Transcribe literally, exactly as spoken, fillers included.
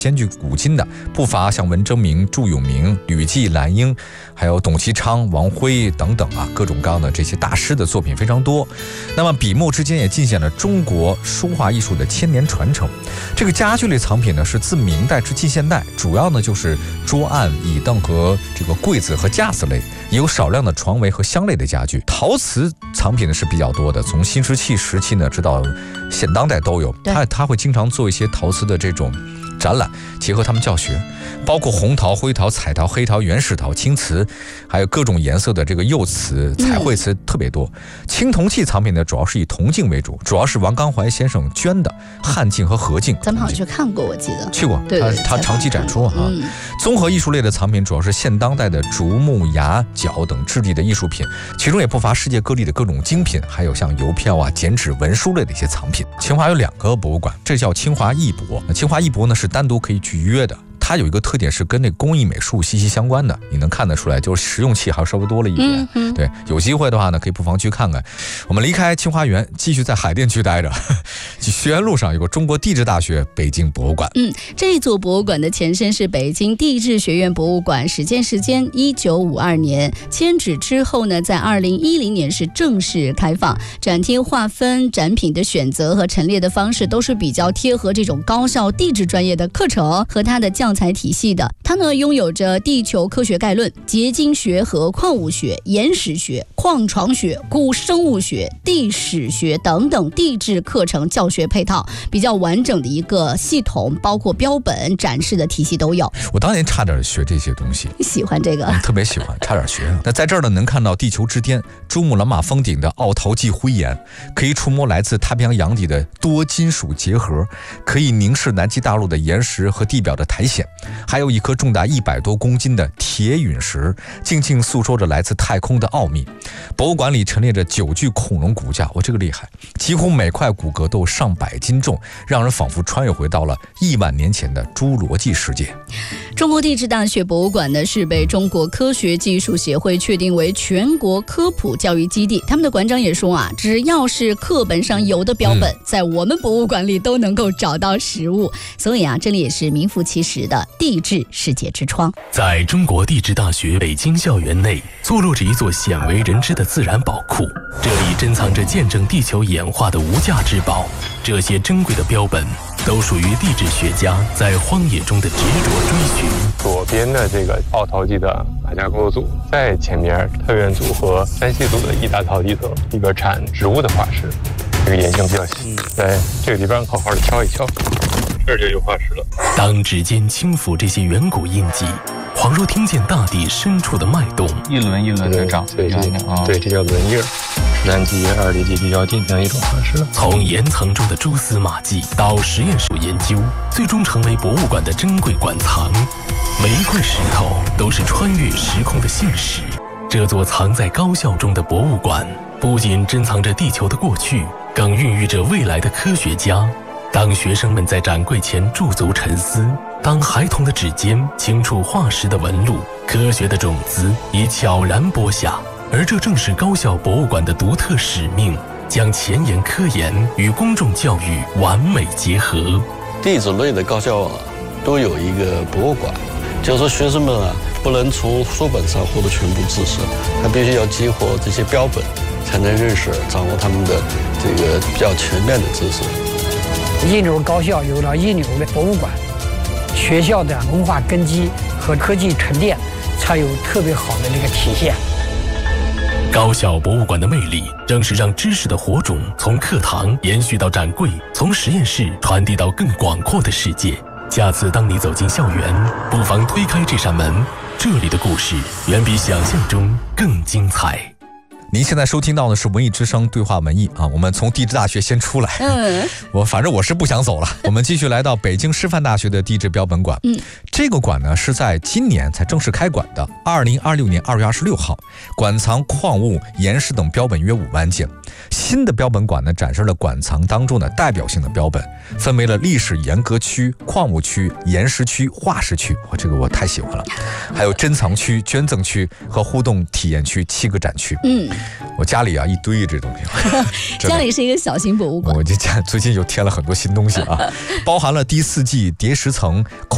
兼具古今的，不乏像文征明、祝永明、吕季、兰英，还有董其昌、王辉等等啊，各种各样的这些大师的作品非常多。那么笔墨之间也尽显了中国书画艺术的千年传承。这个家具类藏品呢，是自明代至近现代，主要呢就是桌案、椅凳和这个柜子和架子类，也有少量的床围和箱类的家具。陶瓷藏品呢是比较多的，从新石器时期呢直到现当代都有。他他会经常做一些陶瓷的这种展览，结合他们教学，包括红陶、灰陶、彩陶、黑陶、原始陶、青瓷，还有各种颜色的这个釉瓷、彩绘瓷特别多。青铜器藏品呢，主要是以铜镜为主，主要是王刚怀先生捐的汉镜和合镜。 咱们好像去看过，我记得去过， 对对他他长期展出啊。嗯、综合艺术类的藏品主要是现当代的竹木、牙、角等质地的艺术品，其中也不乏世界各地的各种精品，还有像邮票啊、剪纸、文书类的一些藏品。清华有两个博物馆，这叫清华艺博。清华艺博呢是单独可以去约的。它有一个特点是跟那工艺美术息息相关的，你能看得出来，就是实用器还稍微多了一点。嗯嗯、对，有机会的话呢，可以不妨去看看。我们离开清华园，继续在海淀区待着，学园路上有个中国地质大学北京博物馆。 嗯，这座博物馆的前身是北京地质学院博物馆，始建时间一九五二年，迁址之后呢，在二零一零年是正式开放。展厅划分、展品的选择和陈列的方式都是比较贴合这种高校地质专业的课程和它的教材体系的。它呢拥有着地球科学概论、结晶学和矿物学、岩石学、矿床学、古生物学、地史学等等地质课程教学配套，比较完整的一个系统，包括标本、展示的体系都有。 我当年差点学这些东西， 你喜欢这个？ 嗯、特别喜欢，差点学。那在这儿呢，能看到地球之巅珠穆朗玛峰顶的奥陶纪灰岩，可以触摸来自太平洋洋底的多金属结合，可以凝视南极大陆的岩石和地表的苔藓，还有一颗重达一百多公斤的铁陨石，静静诉说着来自太空的奥秘。博物馆里陈列着九具恐龙骨架，我这个厉害，几乎每块骨骼都有上百斤重，让人仿佛穿越回到了亿万年前的侏罗纪世界。 中国地质大学博物馆呢，是被中国科学技术协会确定为全国科普教育基地。他们的馆长也说啊，只要是课本上有的标本，嗯、在我们博物馆里都能够找到实物。所以啊，这里也是名副其实的地质世界之窗。 在中国地质大学北京校园内，坐落着一座鲜为人知的自然宝库，这里珍藏着见证地球演化的无价之宝。这些珍贵的标本都属于地质学家在荒野中的执着追寻。 左边的这个奥陶纪的马家沟组，在前边特院组和山西组的一大陶地头一个产植物的化石，这个岩性比较细，在这个地方好好的敲一敲，这儿就有化石了。 当指尖轻抚这些远古印记，恍若听见大地深处的脉动， 一轮一轮的长， 对，这哦、对，这叫轮叶。三级、二级比较近的一种化石了。 从岩层中的蛛丝马迹到实验室研究，最终成为博物馆的珍贵馆藏。每一块石头都是穿越时空的信使。这座藏在高校中的博物馆，不仅珍藏着地球的过去，更孕育着未来的科学家。当学生们在展柜前驻足沉思，当孩童的指尖轻触化石的纹路，科学的种子已悄然播下。而这正是高校博物馆的独特使命，将前沿科研与公众教育完美结合。 地质类的高校啊，都有一个博物馆，就是说学生们啊，不能从书本上获得全部知识，他必须要激活这些标本，才能认识、掌握他们的这个比较全面的知识。 一流高校有了一流的博物馆，学校的文化根基和科技沉淀才有特别好的这个体现。 高校博物馆的魅力，正是让知识的火种从课堂延续到展柜，从实验室传递到更广阔的世界。下次当你走进校园，不妨推开这扇门，这里的故事远比想象中更精彩。 您现在收听到的是文艺之声对话文艺啊，我们从地质大学先出来，嗯，我反正我是不想走了，我们继续来到北京师范大学的地质标本馆。嗯，这个馆呢是在今年才正式开馆的，二零二六年二月二十六号，馆藏矿物、岩石等标本约五万件。新的标本馆呢展示了馆藏当中的代表性的标本，分为了历史沿革区、矿物区、岩石区、化石区，哇，这个我太喜欢了，还有珍藏区、捐赠区和互动体验区七个展区。嗯。我家里啊一堆这东西， 家里是一个小型博物馆。 我这家最近又添了很多新东西啊，包含了第四纪叠石层。